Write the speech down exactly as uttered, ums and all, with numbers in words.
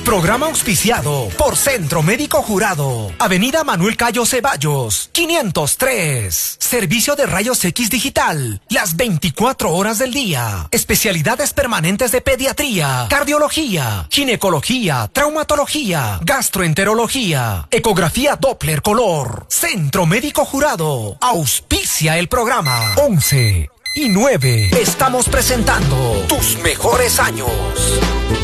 Programa auspiciado por Centro Médico Jurado. Avenida Manuel Cayo Ceballos, quinientos tres. Servicio de rayos X digital, las veinticuatro horas del día. Especialidades permanentes de pediatría, cardiología, ginecología, traumatología, gastroenterología, ecografía Doppler color. Centro Médico Jurado. Auspicia el programa. once y nueve. Estamos presentando tus mejores años.